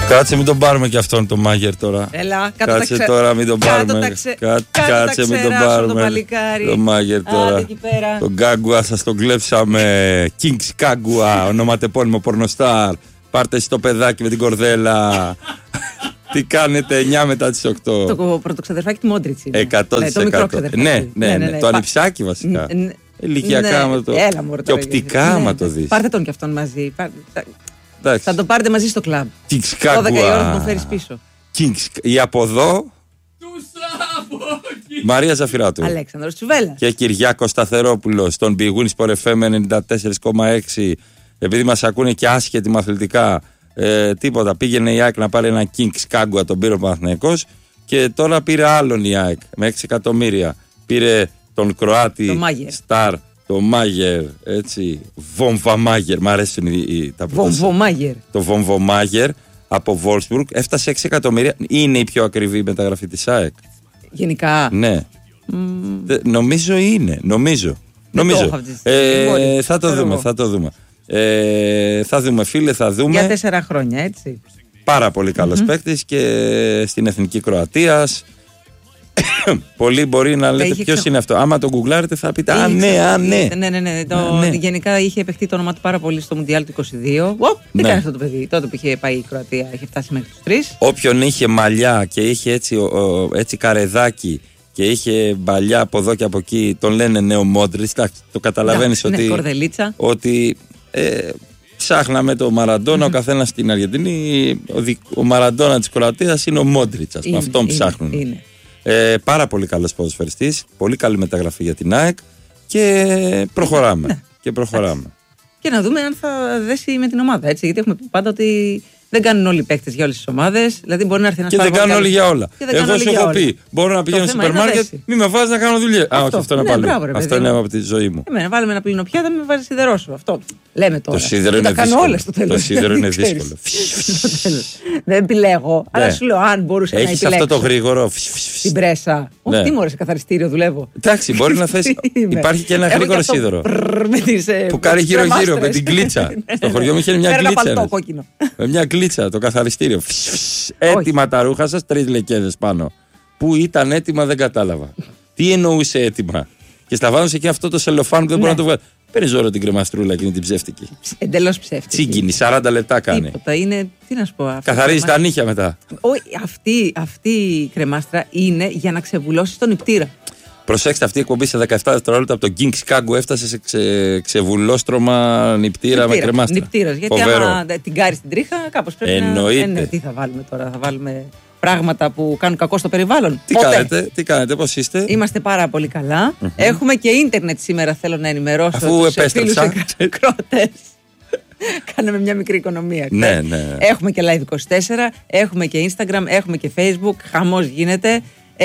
Κάτσε, μην τον πάρουμε και αυτόν τον Μάγερ τώρα. Έλα, κάτσε τώρα, μην τον πάρουμε. Κάτσε, μην τον πάρουμε. Τον Μάγερ τώρα. Τον Κάγκουα, σας τον κλέψαμε. Kings Κάγκουα, ονοματεπώνυμο πορνοστάρ. Πάρτε εσείς το παιδάκι με την κορδέλα. Τι κάνετε 9 μετά τις 8. Το πρωτοξαδερφάκι του Μόντριτς είναι. 100%. Ναι, το ανιψάκι βασικά. Ηλικιακά άμα το. Και οπτικά άμα το δεις. Πάρτε τον κι αυτόν μαζί. Θα τον πάρετε μαζί στο κλαμπ. 12 η ώρα θα τον φέρεις πίσω. Η από εδώ. Μαρία Ζαφυράτου. Αλέξανδρος Τσουβέλλας. Και Κυριάκος Σταθερόπουλος. Στον Big Win Sport FM 94,6. Επειδή μας ακούνε και άσχετοι μαθητικά. Τίποτα. Πήγαινε η ΑΕΚ να πάρει ένα Kings Κάγκουα, τον πήρε ο Παναθηναϊκός. Και τώρα πήρε άλλον η ΑΕΚ με 6 εκατομμύρια. Πήρε τον Κροάτι Σταρ. Το Μάγερ, έτσι. Βομβαμάγερ, μ' αρέσουν τα πρώτα. Βομβομάγερ. Το Βομβομάγερ από Βόλσμπουργκ έφτασε 6 εκατομμύρια. Είναι η πιο ακριβή μεταγραφή της ΑΕΚ. Γενικά. Ναι. Νομίζω είναι. Νομίζω. Θα το δούμε. Θα δούμε, φίλε, θα δούμε. Για 4 χρόνια, έτσι. Πάρα πολύ καλός παίκτης και στην Εθνική Κροατίας. Πολλοί μπορεί να λέτε ποιος είναι αυτό. Άμα το γκουγκλάρετε θα πείτε ναι. Γενικά είχε επεχτεί το όνομα του πάρα πολύ στο Μουντιάλ του 22. Τι κάνει αυτό το παιδί. Τότε που είχε πάει η Κροατία είχε φτάσει μέχρι τους 3. Όποιον είχε μαλλιά και είχε έτσι καρεδάκι και είχε μπαλιά από εδώ και από εκεί, τον λένε νέο Μόντριτς. Το καταλαβαίνεις ότι ψάχναμε το Μαραντόνα, ο καθένας στην Αργεντινή. Ο Μαραντόνα της Κροατίας είναι ο Μόντριτς. Αυτόν ψάχνουν. Πάρα πολύ καλός ποδοσφαιριστής, πολύ καλή μεταγραφή για την ΑΕΚ και προχωράμε. Και να δούμε αν θα δέσει με την ομάδα, έτσι, γιατί έχουμε πει πάντα ότι δεν κάνουν όλοι οι παίκτες για όλες τις ομάδες. Δηλαδή μπορεί να έρθει ένας και δεν κάνουν όλοι για όλα. Εγώ σου έχω πει, μπορώ να πηγαίνω στο σούπερ μάρκετ, μη με βάζεις να κάνω δουλειά. Όχι, αυτό είναι πάλι. Αυτό είναι από τη ζωή μου. Εμένα, βάλουμε ένα πλήνο πιάτα, με βάζει σιδερόσου. Αυτό λέμε τώρα. Το σίδερο είναι δύσκολο. Το σίδερο είναι δύσκολο. Δεν επιλέγω, αλλά σου λέω αν μπορούσα να επιλέξω. Έχεις αυτό το γρήγορο. Στην πρέσα. Όχι, τι μωρέ, σε καθαριστήριο δουλεύω. Εντάξει, μπορεί να θες. Υπάρχει και ένα γρήγορο σίδερο. Που κάνει γύρω-γύρω με την κλίτσα. Στο χωριό μου είχε μια κλίτσα. Με μια κλίτσα, το καθαριστήριο. Έτοιμα τα ρούχα σας, 3 λεκέδες πάνω. Πού ήταν έτοιμα δεν κατάλαβα. Τι εννοούσε έτοιμα. Και σταβάνωσε εκεί αυτό το σελοφάν που δεν μπορεί να το βγάλει. Παίρνει ζώρο την κρεμαστρούλα εκείνη την ψεύτικη. Εντελώς ψεύτικη. Τσίγκινη, 40 λεπτά κάνει. Τίποτα, είναι, τι να σου πω. Καθαρίζει τα νύχια μετά. Όχι, αυτή η κρεμάστρα είναι για να ξεβουλώσει τον νηπτήρα. Προσέξτε, αυτή η εκπομπή σε 17 δευτερόλεπτα από το Kings Κάγκου έφτασε σε ξεβουλόστρωμα νηπτήρα με κρεμάστρα. Νηπτήρας, γιατί άμα την κάρεις την τρίχα, κάπως πρέπει εννοείται. Τι θα βάλουμε τώρα, θα βάλουμε πράγματα που κάνουν κακό στο περιβάλλον. Τι κάνετε, πώς είστε? Είμαστε πάρα πολύ καλά. Έχουμε και ίντερνετ σήμερα, θέλω να ενημερώσω. Αφού επέστρεψα. Κρότες. Κάναμε μια μικρή οικονομία. Ναι. Έχουμε και Live24, έχουμε και Instagram, έχουμε και Facebook. Χαμός γίνεται.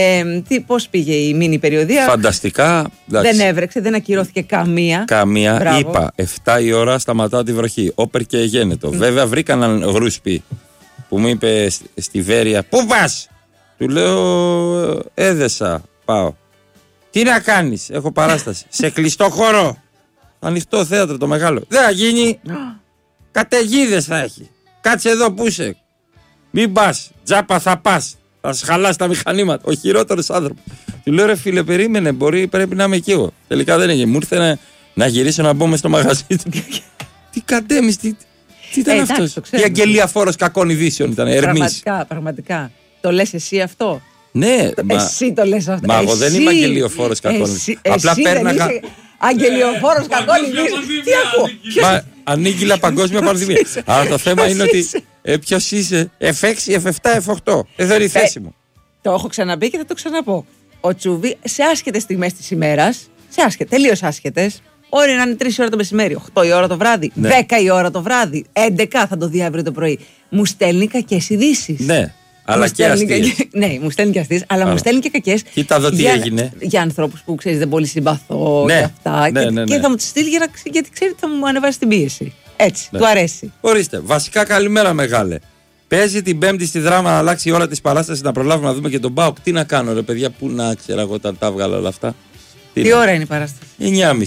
Πώς πήγε η μίνι περιοδία? Φανταστικά. Δεν έβρεξε, δεν ακυρώθηκε καμία. Μπράβο. Είπα 7 η ώρα σταματάω τη βροχή. Όπερ και γένετο. Βέβαια βρήκα έναν γρούσπι που μου είπε στη Βέρεια, πού πας? Του λέω Έδεσα πάω. Τι να κάνεις? Έχω παράσταση. Σε κλειστό χώρο. Ανοιχτό θέατρο το μεγάλο. Δεν θα γίνει. Καταιγίδες θα έχει. Κάτσε εδώ που είσαι. Μην πας. Τζάπα θα πας. Θα σου χαλάσει τα μηχανήματα. Ο χειρότερος άνθρωπος. Του λέω ρε φίλε, περίμενε. Πρέπει να είμαι εκεί εγώ. Τελικά δεν έγινε. Μου ήρθε να γυρίσω να μπω μες στο μαγαζί του. Τι κατέμεις, τι ήταν αυτός? Η Αγγελία Φόρος κακών ειδήσεων ήταν. Πραγματικά. Το λες εσύ αυτό? Ναι. Εσύ το λες αυτό. Μα εγώ δεν είμαι Αγγελιοφόρος κακών ειδήσεων. Απλά πέρναγα. Αγγελιοφόρος κακών ειδήσεων. Τι ακούω? Ανήγγυλα παγκόσμια πανδημία. Αλλά το θέμα είναι ότι ποιος είσαι? F6, F7, F8. Εδώ είναι η θέση μου. Το έχω ξαναπεί και θα το ξαναπώ. Ο Τσούβι σε άσχετες στιγμές της ημέρας, τελείως άσχετες, όρι να είναι 3 η ώρα το μεσημέρι, 8 η ώρα το βράδυ, 10 η ώρα το βράδυ, 11 θα το δει αύριο το πρωί. Μου στέλνει κακές ειδήσεις. Ναι. Αλλά και αστείες. Ναι, μου στέλνει και αστείες, αλλά μου στέλνει και κακές. Κοίτα εδώ τι έγινε. Για ανθρώπους που ξέρεις δεν πολύ συμπαθώ και αυτά. Και θα μου τις στείλει γιατί ξέρει ότι θα μου ανεβάσει την πίεση. Έτσι, του αρέσει. Ορίστε, βασικά καλημέρα μεγάλε. Παίζει την Πέμπτη στη Δράμα να αλλάξει η ώρα της παράστασης, να προλάβουμε να δούμε και τον ΠΑΟΚ. Τι να κάνω ρε παιδιά, πού να ξέρω εγώ τα βγάλα όλα αυτά. Τι ώρα είναι η παράσταση? 9.30.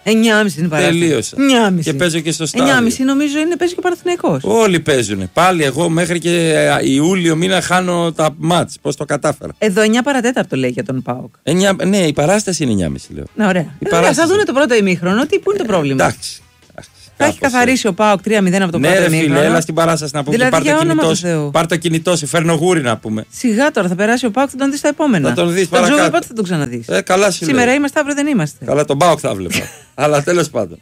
9,5 είναι παράσταση. Τελείωσα. 9,5. Και παίζω και στο στάδιο. 9,5 νομίζω παίζει και ο Παναθηναϊκός. Όλοι παίζουν. Πάλι εγώ μέχρι και Ιούλιο μήνα χάνω τα μάτς. Πώς το κατάφερα. Εδώ 9 παρατέταρτο λέει για τον ΠΑΟΚ. Ναι, η παράσταση είναι 9,5 λέω. Ναι, ωραία. Θα δουν το πρώτο ημίχρονο. Πού είναι το πρόβλημα. Εντάξει. Θα έχει καθαρίσει ο ΠΑΟΚ 3-0 από το πρώτο ημίχρονο. Ναι, φίλε, έλα στην παράσταση να πούμε. Δηλαδή, πάρ' το κινητό σου, φέρνω γούρι να πούμε. Σιγά τώρα, θα περάσει ο ΠΑΟΚ, θα τον δει στα επόμενα. Θα τον δει παρακάτω. Τον Τζούβι πότε θα τον ξαναδεί. Καλά, σήμερα είμαστε, αύριο δεν είμαστε. Καλά, τον ΠΑΟΚ θα βλέπα. Αλλά τέλος πάντων.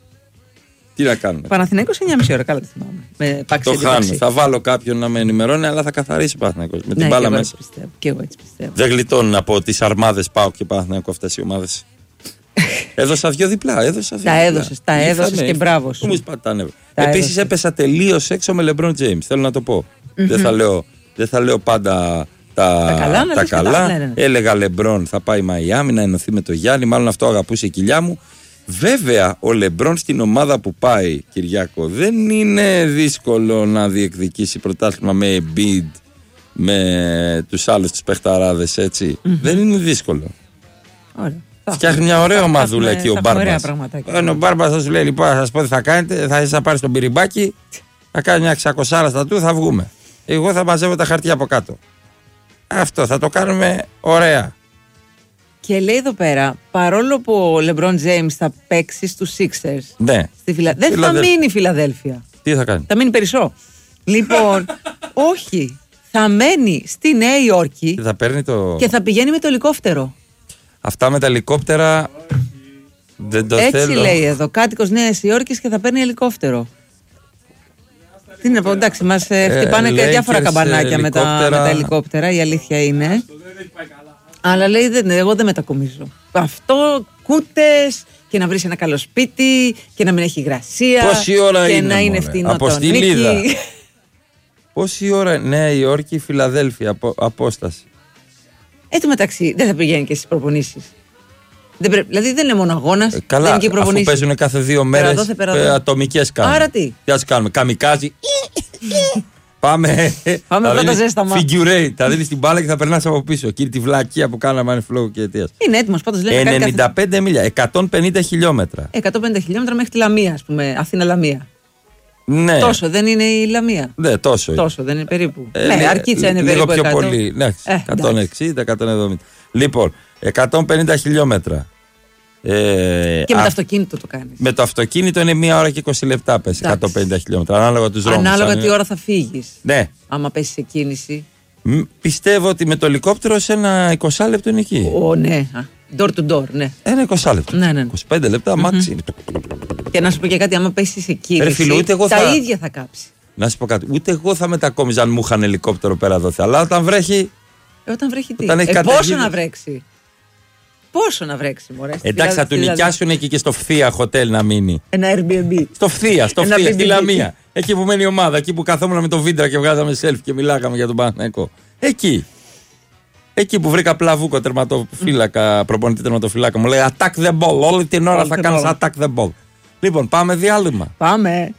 Τι να κάνουμε. Παναθηναϊκός 9,5 ώρα, καλά το θυμάμαι. Το χάνω. Θα βάλω κάποιον να με ενημερώνει, αλλά θα καθαρίσει ο Παναθηναϊκός. Με την μπάλα μέσα. Και εγώ έτσι πιστεύω. Δεν γλιτώνουν από τις αρμάδες ΠΑΟΚ και Παναθηναϊκό αυτές οι ομάδες. Έδωσα 2 διπλά. Τα έδωσες και μπράβο σου. Μου σπάτε τα νεύρα. Επίσης έπεσα τελείως έξω με LeBron James. Θέλω να το πω. Δεν θα λέω πάντα τα καλά. Ναι. Έλεγα LeBron θα πάει Μαϊάμι να ενωθεί με το Γιάννη. Μάλλον αυτό αγαπούσε η κοιλιά μου. Βέβαια, ο LeBron στην ομάδα που πάει, Κυριάκο, δεν είναι δύσκολο να διεκδικήσει πρωτάθλημα με Embiid, με τους άλλους τους παιχταράδες, έτσι. Δεν είναι δύσκολο. Ωραία. Φτιάχνει μια ωραία ομαδούλα εκεί ο Μπάρμπας. Ο Μπάρμπας θα σου λέει: λοιπόν, θα σας πω τι θα κάνετε. Θα πάρεις τον πυριμπάκι, θα κάνει μια 600 στα του, θα βγούμε. Εγώ θα μαζεύω τα χαρτιά από κάτω. Αυτό θα το κάνουμε ωραία. Και λέει εδώ πέρα, παρόλο που ο LeBron James θα παίξει στους Sixers, ναι. Δεν θα μείνει η Φιλαδέλφια. Τι θα κάνει? Θα μείνει περισσό. Λοιπόν, όχι. Θα μένει στη Νέα Υόρκη και θα πηγαίνει με το ελικόπτερο. Αυτά με τα ελικόπτερα δεν το έτσι θέλω. Λέει εδώ, κάτοικος Νέας Υόρκης και θα παίρνει ελικόπτερο. Τι να πω, εντάξει, μας χτυπάνε και διάφορα καμπανάκια με τα ελικόπτερα, η αλήθεια είναι. Αλλά λέει, εγώ δεν μετακομίζω. Αυτό, κούτες και να βρεις ένα καλό σπίτι και να μην έχει υγρασία. Πόση ώρα και είναι, να είναι φτηνό το νίκη. Πόση ώρα, Νέα Υόρκη, Φιλαδέλφια, απόσταση. Εν τω μεταξύ, δεν θα πηγαίνει και στις προπονήσεις. Δηλαδή δεν είναι μόνο αγώνας. Καλά, αφού παίζουν κάθε 2 μέρες ατομικές κάνουν. Άρα τι ας κάνουμε, καμικάζι. Πάμε με το ζέσταμα. Figure eight, θα δίνεις την μπάλα και θα περνάς από πίσω. Εκείνη τη βλακεία που κάναμε ανεφλόγου και αιτίας. Είναι έτοιμος πάντως, λένε 95 μίλια, 150 χιλιόμετρα. 150 χιλιόμετρα μέχρι τη Λαμία, ας πούμε, Αθήνα-Λαμία. Ναι. Τόσο δεν είναι η Λαμία. Ναι, τόσο δεν είναι περίπου. Ναι, Αρκίτσα είναι λίγο περίπου. Λίγο πιο πολύ. Ναι, 160-170. Λοιπόν, 150 χιλιόμετρα. Και με το αυτοκίνητο το κάνεις. Με το αυτοκίνητο είναι 1 ώρα και 20 λεπτά πες. 150 χιλιόμετρα. Ανάλογα τους δρόμους. Ανάλογα τι ώρα θα φύγεις. Ναι. Άμα πέσεις σε κίνηση. Πιστεύω ότι με το ελικόπτερο σε ένα 20 λεπτό είναι εκεί. Ναι. Door to door, ναι. Ένα 20 λεπτό. Ναι. 25 λεπτά, μάξι. Και να σου πω και κάτι, άμα πέσεις σε κίνηση, τα ίδια θα κάψει. Να σου πω κάτι. Ούτε εγώ θα μετακόμιζα αν μου είχαν ελικόπτερο πέρα εδώ. Αλλά όταν βρέχει. Όταν βρέχει τι. Πόσο να βρέξει. Πόσο να βρέξει, μωρέ. Εντάξει, θα του νοικιάσουν εκεί και στο Φθία Hotel να μείνει. Ένα Airbnb. Στο Φθία, στη Λαμία. Εκεί που μένει η ομάδα, εκεί που καθόμουν με το Βίντρα και βγάζαμε selfie και μιλάγαμε για τον Παναθηναϊκό. Εκεί που βρήκα Πλαβούκο τερματοφύλακα, προπονητή τερματοφύλακα, μου λέει attack the ball. Όλη την ώρα θα κάνεις attack the ball. Λοιπόν, πάμε διάλειμμα. Πάμε.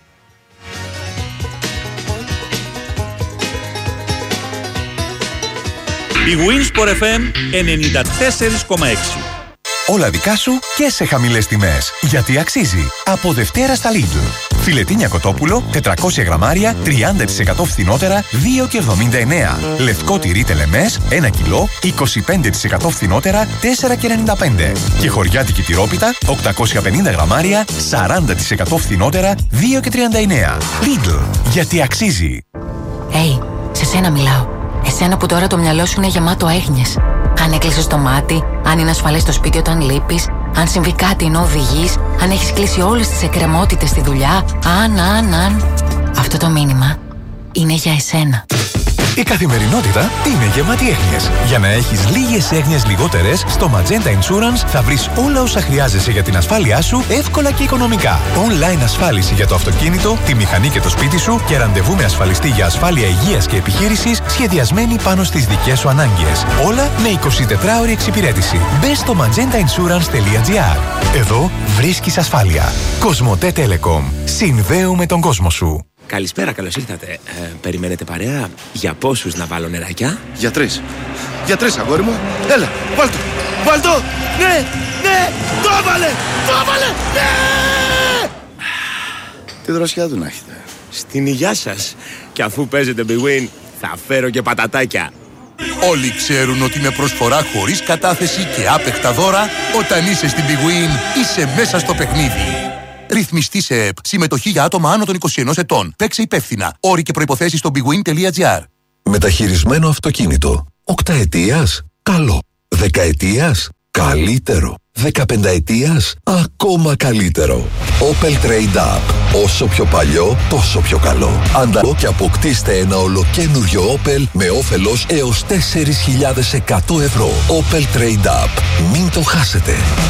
Η Winsport FM 94,6. Όλα δικά σου και σε χαμηλές τιμές. Γιατί αξίζει. Από Δευτέρα στα Lidl. Φιλετίνια κοτόπουλο, 400 γραμμάρια, 30% φθηνότερα, 2,79. Λευκό τυρί τελεμές, 1 κιλό, 25% φθηνότερα, 4,95. Και χωριάτικη τυρόπιτα, 850 γραμμάρια, 40% φθηνότερα, 2,39. Lidl. Γιατί αξίζει. Σε σένα μιλάω. Εσένα που τώρα το μυαλό σου είναι γεμάτο έγνοιες. Αν έκλεισες το μάτι, αν είναι ασφαλές το σπίτι όταν λείπεις, αν συμβεί κάτι ενώ οδηγείς, αν έχεις κλείσει όλες τις εκκρεμότητες στη δουλειά, αν. Αυτό το μήνυμα είναι για εσένα. Η καθημερινότητα είναι γεμάτη έγνοιες. Για να έχεις λίγες έγνοιες λιγότερες, στο Magenta Insurance θα βρεις όλα όσα χρειάζεσαι για την ασφάλειά σου εύκολα και οικονομικά. Online ασφάλιση για το αυτοκίνητο, τη μηχανή και το σπίτι σου και ραντεβού με ασφαλιστή για ασφάλεια υγείας και επιχείρησης σχεδιασμένη πάνω στις δικές σου ανάγκες. Όλα με 24ωρη εξυπηρέτηση. Μπες στο magentainsurance.gr. Εδώ βρίσκεις ασφάλεια. Κοσμοτέ Telecom. Συνδέουμε τον κόσμο σου. Καλησπέρα, καλώς ήρθατε. Περιμένετε παρέα? Για πόσους να βάλω νεράκια? Για 3. Για 3, αγόρι μου. Έλα, βάλτο. Ναι, το έβαλε! Το έβαλε! Ναι! Τι δροσιά του να έχετε. Στην υγειά σας. Και αφού παίζετε Big Win, θα φέρω και πατατάκια. Όλοι ξέρουν ότι με προσφορά χωρίς κατάθεση και άπεχτα δώρα, όταν είσαι στην Big Win, είσαι μέσα στο παιχνίδι. Ρυθμιστή σε ΕΠ. Συμμετοχή για άτομα άνω των 21 ετών. Παίξε υπεύθυνα. Όροι και προϋποθέσεις στο bigwin.gr. Μεταχειρισμένο αυτοκίνητο. 8 ετίας. Καλό. 10 ετίας. Καλύτερο. 15 ετίας. Ακόμα καλύτερο. Opel Trade Up. Όσο πιο παλιό, τόσο πιο καλό. Ανταλώ και αποκτήστε ένα ολοκένουργιο Opel με όφελος έως 4.100 ευρώ. Opel Trade Up. Μην το χάσετε.